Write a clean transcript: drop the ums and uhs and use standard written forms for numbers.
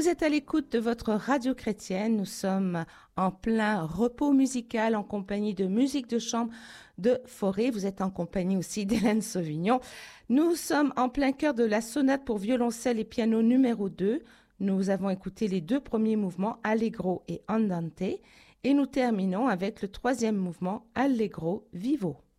Vous êtes à l'écoute de votre radio chrétienne. Nous sommes en plein repos musical en compagnie de musique de chambre de Forêt. Vous êtes en compagnie aussi d'Hélène Sauvignon. Nous sommes en plein cœur de la sonate pour violoncelle et piano numéro 2. Nous avons écouté les deux premiers mouvements, Allegro et Andante. Et nous terminons avec le troisième mouvement, Allegro Vivo.